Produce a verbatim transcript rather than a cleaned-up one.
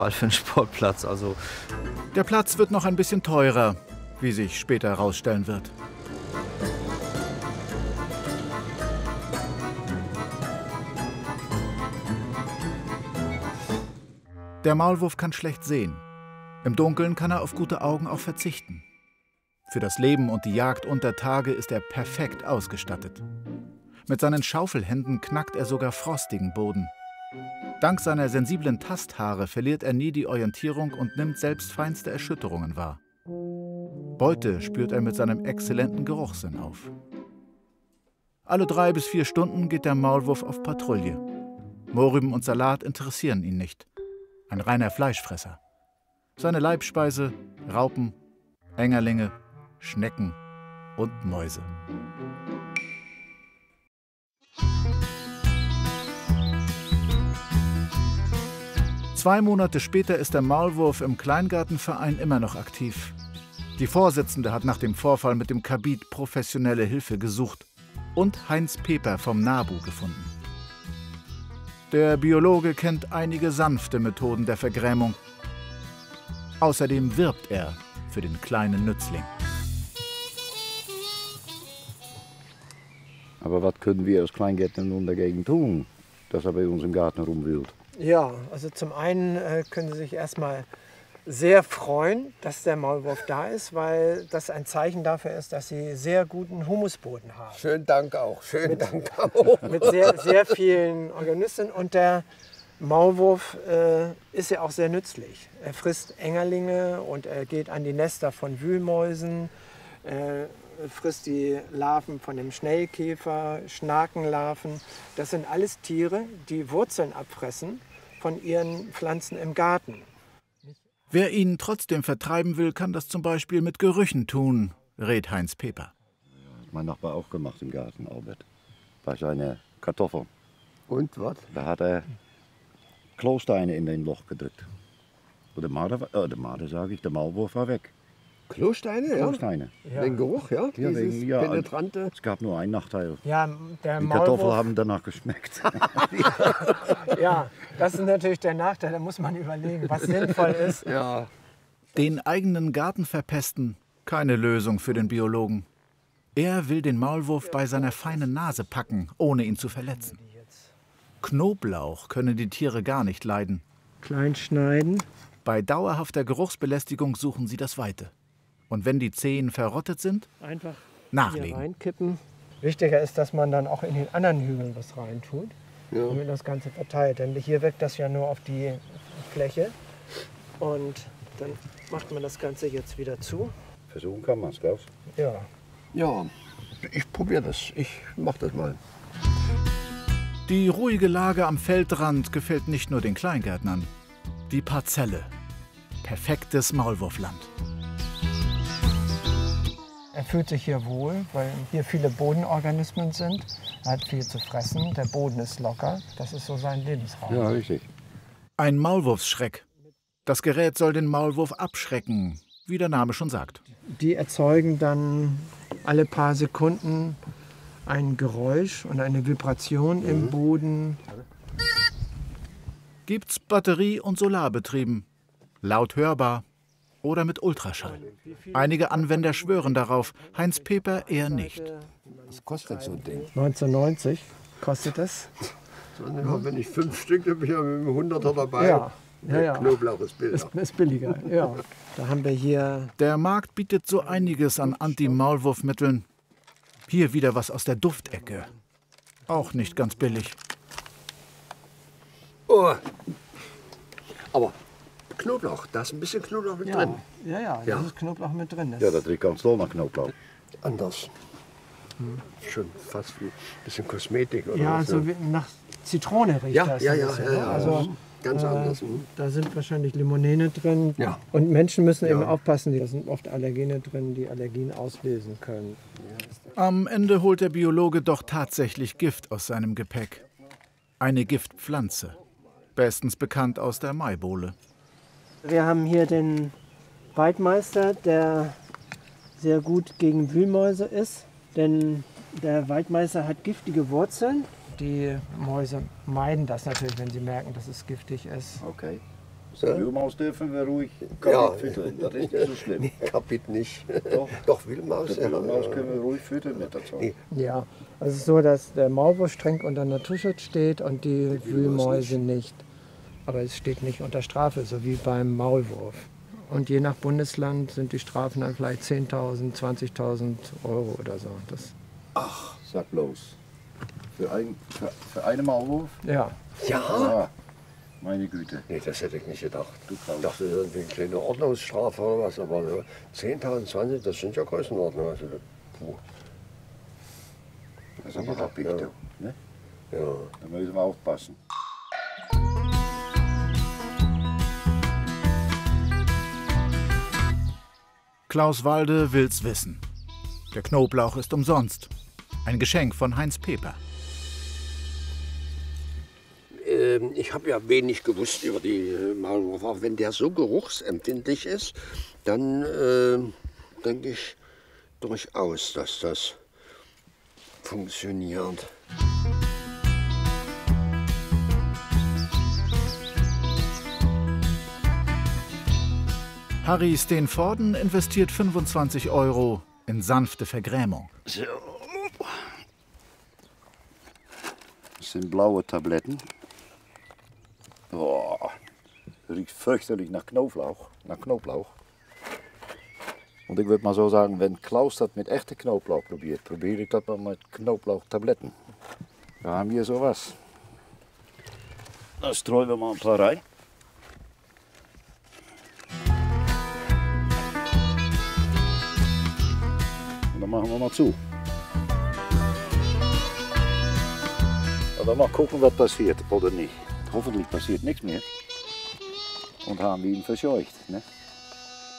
Ball für einen Sportplatz, also. Der Platz wird noch ein bisschen teurer, wie sich später herausstellen wird. Der Maulwurf kann schlecht sehen. Im Dunkeln kann er auf gute Augen auch verzichten. Für das Leben und die Jagd unter Tage ist er perfekt ausgestattet. Mit seinen Schaufelhänden knackt er sogar frostigen Boden. Dank seiner sensiblen Tasthaare verliert er nie die Orientierung und nimmt selbst feinste Erschütterungen wahr. Beute spürt er mit seinem exzellenten Geruchssinn auf. Alle drei bis vier Stunden geht der Maulwurf auf Patrouille. Mohrrüben und Salat interessieren ihn nicht. Ein reiner Fleischfresser. Seine Leibspeise: Raupen, Engerlinge, Schnecken und Mäuse. Zwei Monate später ist der Maulwurf im Kleingartenverein immer noch aktiv. Die Vorsitzende hat nach dem Vorfall mit dem Kabit professionelle Hilfe gesucht und Heinz Peper vom NABU gefunden. Der Biologe kennt einige sanfte Methoden der Vergrämung. Außerdem wirbt er für den kleinen Nützling. Aber was können wir als Kleingärtner nun dagegen tun, dass er bei uns im Garten rumwühlt? Ja, also zum einen äh, können Sie sich erstmal sehr freuen, dass der Maulwurf da ist, weil das ein Zeichen dafür ist, dass Sie sehr guten Humusboden haben. Schönen Dank auch. Schönen Dank auch. Mit sehr, sehr vielen Organismen. Und der Maulwurf äh, ist ja auch sehr nützlich. Er frisst Engerlinge und er geht an die Nester von Wühlmäusen, äh, frisst die Larven von dem Schnellkäfer, Schnakenlarven. Das sind alles Tiere, die Wurzeln abfressen von ihren Pflanzen im Garten. Wer ihn trotzdem vertreiben will, kann das zum Beispiel mit Gerüchen tun, rät Heinz Peper. Hat mein Nachbar auch gemacht im Garten, Albert. Bei seinen Kartoffeln. Und was? Da hat er Klosteine in den Loch gedrückt. Und der Marder, äh, der Marder sage ich, der Maulwurf war weg. Klosteine, ja? Klosteine. Ja. Den Geruch, ja? Ja, Dieses wegen, ja, penetrante. Es gab nur einen Nachteil. Ja, der Die Maulwurf, Kartoffeln haben danach geschmeckt. ja, das ist natürlich der Nachteil. Da muss man überlegen, was sinnvoll ist. Ja. Den eigenen Garten verpesten, keine Lösung für den Biologen. Er will den Maulwurf bei seiner feinen Nase packen, ohne ihn zu verletzen. Knoblauch können die Tiere gar nicht leiden. Klein schneiden. Bei dauerhafter Geruchsbelästigung suchen sie das Weite. Und wenn die Zehen verrottet sind, Einfach nachlegen. hier reinkippen. Wichtiger ist, dass man dann auch in den anderen Hügeln was reintut, Ja. damit das Ganze verteilt. Denn hier wirkt das ja nur auf die Fläche. Und dann macht man das Ganze jetzt wieder zu. Versuchen kann man es, Klaus. Ja. Ja, ich probiere das. Ich mach das mal. Die ruhige Lage am Feldrand gefällt nicht nur den Kleingärtnern. Die Parzelle. Perfektes Maulwurfland. Er fühlt sich hier wohl, weil hier viele Bodenorganismen sind. Er hat viel zu fressen, der Boden ist locker. Das ist so sein Lebensraum. Ja, richtig. Ein Maulwurfsschreck. Das Gerät soll den Maulwurf abschrecken, wie der Name schon sagt. Die erzeugen dann alle paar Sekunden ein Geräusch und eine Vibration im Boden. Gibt's Batterie- und Solarbetrieben. Laut hörbar oder mit Ultraschall. Einige Anwender schwören darauf, Heinz Peper eher nicht. Was kostet so ein Ding? neunzehnhundertneunzig kostet es. Ja, wenn ich fünf Stück, dann bin ich ja mit dem Hunderter dabei. Ja, ja, Der ja. Knoblauch ist billiger. Ist, ist billiger, ja. Da haben wir hier Der Markt bietet so einiges an Anti-Maulwurfmitteln. Hier wieder was aus der Duftecke. Auch nicht ganz billig. Oh. Aber Knoblauch, da ist ein bisschen Knoblauch mit ja, drin. ja, ja, da Ja. ist Knoblauch mit drin. Ja, das riecht ganz toll nach Knoblauch. Anders. Schon fast wie ein bisschen Kosmetik oder ja, was. so wie nach Zitrone riecht Ja, das. ja, ein ja, bisschen, ja, ne? ja. Also, Ganz äh, anders. Mhm. Da sind wahrscheinlich Limonene drin. Ja. Und Menschen müssen Ja. eben aufpassen, da sind oft Allergene drin, die Allergien auslösen können. Am Ende holt der Biologe doch tatsächlich Gift aus seinem Gepäck. Eine Giftpflanze. Bestens bekannt aus der Maibohle. Wir haben hier den Waldmeister, der sehr gut gegen Wühlmäuse ist. Denn der Waldmeister hat giftige Wurzeln. Die Mäuse meiden das natürlich, wenn sie merken, dass es giftig ist. Okay. Die Wühlmaus dürfen wir ruhig kaputt füttern, das ist nicht so schlimm. Nee, kaputt nicht. Doch, Doch, Wildmaus. die Wühlmaus können wir ruhig füttern mit der Zeit. Ja, also es ist so, dass der Maulwurf streng unter Naturschutz steht und die, die Wühlmäuse nicht. Aber es steht nicht unter Strafe, so wie beim Maulwurf. Und je nach Bundesland sind die Strafen dann vielleicht zehntausend, zwanzigtausend Euro oder so. Das, Ach, sag bloß. Für, ein, für, für einen Maulwurf? ja. Ja? Ah, meine Güte. Nee, das hätte ich nicht gedacht. Du Ich Klaus. dachte, das ist eine kleine Ordnungsstrafe oder was. Aber zehntausend, zwanzig, das sind ja Größenordnungen. Also, puh. Das ist aber happig, Ja. du. Ne? Ja. Da müssen wir aufpassen. Klaus Walde will's wissen. Der Knoblauch ist umsonst. Ein Geschenk von Heinz Peper. Ähm, ich habe ja wenig gewusst über die äh, Maulwurf. Auch wenn der so geruchsempfindlich ist, dann äh, denke ich durchaus, dass das funktioniert. Harry Steenvoorden investiert fünfundzwanzig Euro in sanfte Vergrämung. So. Das sind blaue Tabletten. Boah, riecht fürchterlich nach Knoblauch. Nach Knoblauch. Und ich würde mal so sagen, wenn Klaus das mit echten Knoblauch probiert, probiere ich das mal mit Knoblauchtabletten. Wir haben hier sowas. Da streuen wir mal ein paar rein. Und dann machen wir mal zu. Und dann mal gucken, was passiert oder nicht. Hoffentlich passiert nichts mehr. Und haben wir ihn verscheucht. Ne?